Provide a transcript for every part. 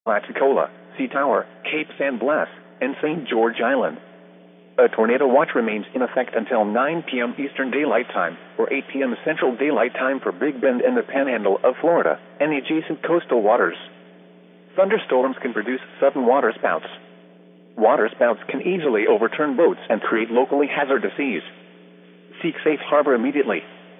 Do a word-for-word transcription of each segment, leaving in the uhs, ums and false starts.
Apalachicola, Sea Tower, Cape San Blas, and Saint George Island. A tornado watch remains in effect until nine p m Eastern Daylight Time or eight p m Central Daylight Time for Big Bend and the Panhandle of Florida and the adjacent coastal waters. Thunderstorms can produce sudden waterspouts. Waterspouts can easily overturn boats and create locally hazardous seas. Seek safe harbor immediately.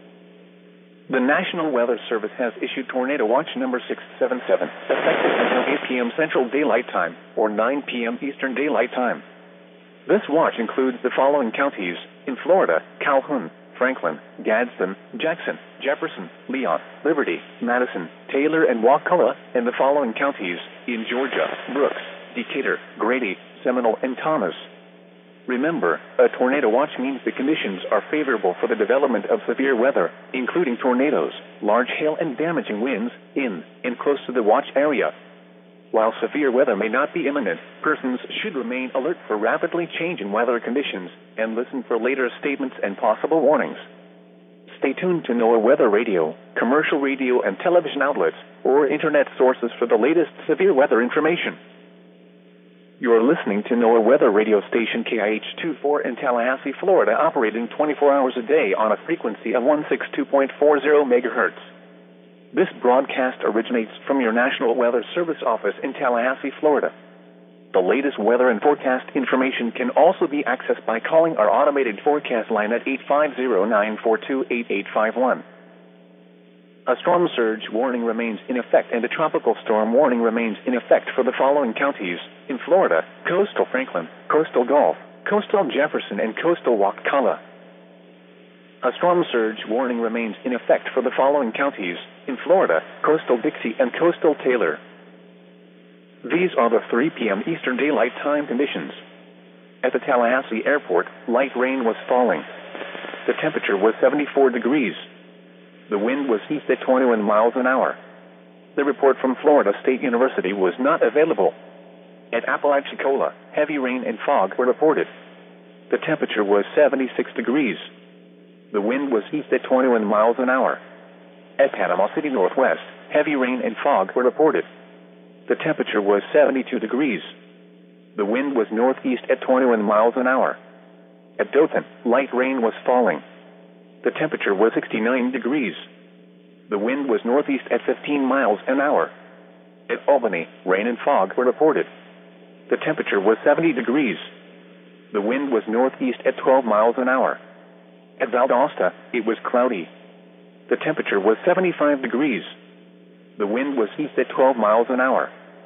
The National Weather Service has issued Tornado Watch number six seven seven, effective until eight p m Central Daylight Time or nine p m Eastern Daylight Time. This watch includes the following counties in Florida: Calhoun, Franklin, Gadsden, Jackson, Jefferson, Leon, Liberty, Madison, Taylor, and Wakulla, and the following counties in Georgia: Brooks, Decatur, Grady, Seminole, and Thomas. Remember, a tornado watch means the conditions are favorable for the development of severe weather, including tornadoes, large hail, and damaging winds in and close to the watch area. While severe weather may not be imminent, persons should remain alert for rapidly changing weather conditions and listen for later statements and possible warnings. Stay tuned to NOAA Weather Radio, commercial radio and television outlets, or internet sources for the latest severe weather information. You are listening to NOAA Weather Radio Station K I H twenty-four in Tallahassee, Florida, operating twenty-four hours a day on a frequency of one sixty-two point four zero megahertz. This broadcast originates from your National Weather Service office in Tallahassee, Florida. The latest weather and forecast information can also be accessed by calling our automated forecast line at eight five zero, nine four two, eight eight five one. A storm surge warning remains in effect, and a tropical storm warning remains in effect for the following counties in Florida: coastal Franklin, coastal Gulf, coastal Jefferson, and coastal Wakulla. A storm surge warning remains in effect for the following counties in Florida: coastal Dixie and coastal Taylor. These are the three p m Eastern Daylight Time conditions. At the Tallahassee Airport, light rain was falling. The temperature was seventy-four degrees. The wind was east at twenty-one miles an hour. The report from Florida State University was not available. At Apalachicola, heavy rain and fog were reported. The temperature was seventy-six degrees. The wind was east at twenty-one miles an hour. At Panama City Northwest, heavy rain and fog were reported. The temperature was seventy-two degrees. The wind was northeast at twenty-one miles an hour. At Dothan, light rain was falling. The temperature was sixty-nine degrees. The wind was northeast at fifteen miles an hour. At Albany, rain and fog were reported. The temperature was seventy degrees. The wind was northeast at twelve miles an hour. At Valdosta, it was cloudy. The temperature was seventy-five degrees. The wind was east at twelve miles an hour.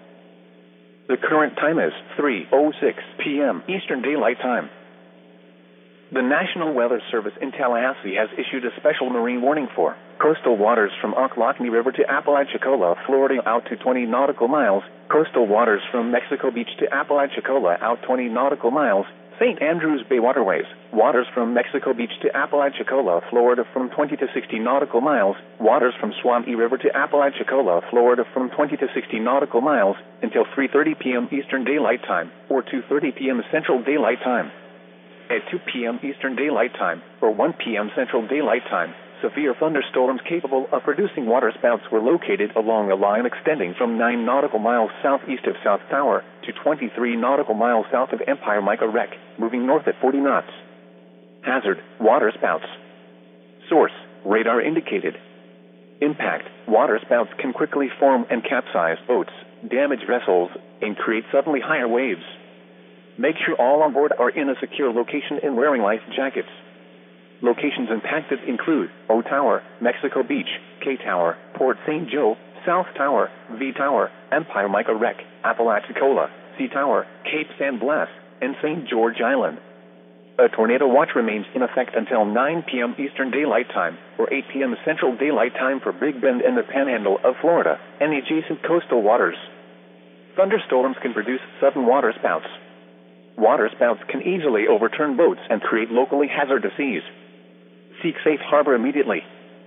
The current time is three oh six p m Eastern Daylight Time. The National Weather Service in Tallahassee has issued a special marine warning for coastal waters from Ocklawaha River to Apalachicola, Florida, out to twenty nautical miles, coastal waters from Mexico Beach to Apalachicola, out twenty nautical miles, Saint Andrews Bay waterways, waters from Mexico Beach to Apalachicola, Florida, from twenty to sixty nautical miles, waters from Swanee River to Apalachicola, Florida, from twenty to sixty nautical miles, until three thirty p m Eastern Daylight Time, or two thirty p m Central Daylight Time. At two p m Eastern Daylight Time, or one p m Central Daylight Time, severe thunderstorms capable of producing waterspouts were located along a line extending from nine nautical miles southeast of South Tower to twenty-three nautical miles south of Empire Mica Wreck, moving north at forty knots. Hazard: waterspouts. Source: radar indicated. Impact: waterspouts can quickly form and capsize boats, damage vessels, and create suddenly higher waves. Make sure all on board are in a secure location and wearing life jackets. Locations impacted include O Tower, Mexico Beach, K Tower, Port Saint Joe, South Tower, V Tower, Empire Mica Wreck, Apalachicola, Sea Tower, Cape San Blas, and Saint George Island. A tornado watch remains in effect until nine p m Eastern Daylight Time or eight p m Central Daylight Time for Big Bend and the Panhandle of Florida and the adjacent coastal waters. Thunderstorms can produce sudden waterspouts. Waterspouts can easily overturn boats and create locally hazardous seas. Seek safe harbor immediately.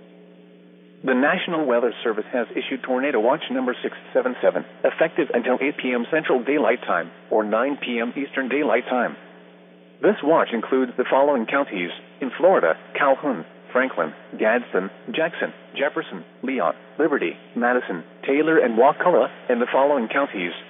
The National Weather Service has issued Tornado Watch number six seven seven, effective until eight p m Central Daylight Time or nine p m Eastern Daylight Time. This watch includes the following counties in Florida: Calhoun, Franklin, Gadsden, Jackson, Jefferson, Leon, Liberty, Madison, Taylor, and Wakulla in the following counties: